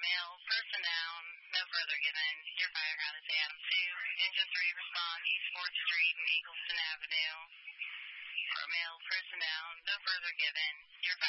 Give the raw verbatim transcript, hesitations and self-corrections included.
male, person down, no further given. Your fire ground is Adam two. Engine three, respond East fourth Street and Eagleston Avenue. For a male, person down, no further given. Your